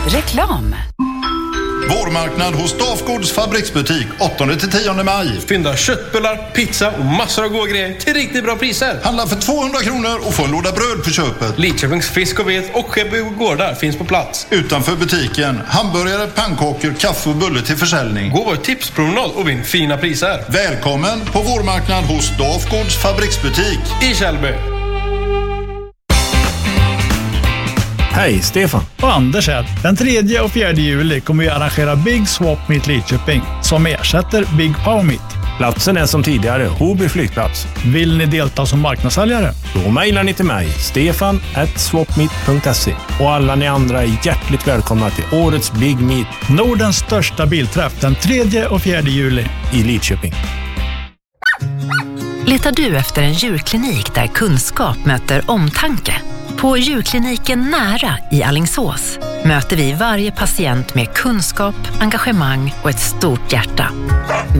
Reklam. Vårmarknad hos Dafgårds fabriksbutik 8-10 maj. Fynda köttbullar, pizza och massor av goda grejer till riktigt bra priser. Handla för 200 kronor och få en låda bröd på köpet. Lidköpings fisk och vet och Skebby gårdar finns på plats. Utanför butiken, hamburgare, pannkakor, kaffe och bulle till försäljning. Gå vår tipspromenad och vinn fina priser. Välkommen på vårmarknad hos Dafgårds fabriksbutik i Källby. Hej, Stefan. Och Anders här. Den 3 och 4 juli kommer vi arrangera Big Swap Meet Lidköping som ersätter Big Power Meet. Platsen är som tidigare, Hoby flygplats. Vill ni delta som marknadssäljare? Då mejlar ni till mig, stefan@swapmeet.se. Och alla ni andra är hjärtligt välkomna till årets Big Meet. Nordens största bilträff den 3 och 4 juli i Lidköping. Letar du efter en djurklinik där kunskap möter omtanke? På djurkliniken Nära i Alingsås möter vi varje patient med kunskap, engagemang och ett stort hjärta.